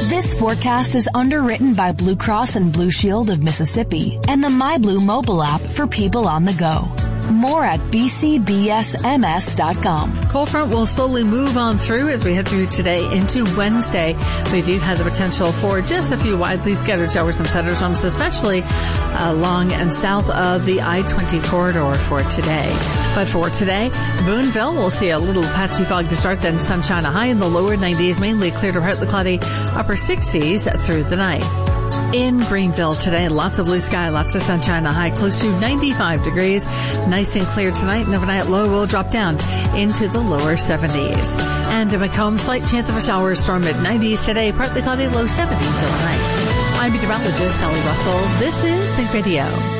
This forecast is underwritten by Blue Cross and Blue Shield of Mississippi and the MyBlue mobile app for people on the go. More at bcbsms.com. Cold front will slowly move on through as we head through today into Wednesday. We do have the potential for just a few widely scattered showers and thunderstorms, especially along and south of the I-20 corridor for today. But for today, Boonville will see a little patchy fog to start, then sunshine, a high in the lower 90s, mainly clear to partly cloudy, upper 60s through the night. In Greenville today, lots of blue sky, lots of sunshine, a high close to 95 degrees. Nice and clear tonight, and overnight low will drop down into the lower 70s. And in Macomb, slight chance of a shower storm at 90s today, partly cloudy, low 70s overnight. I'm meteorologist Ellie Russell. This is Think Radio.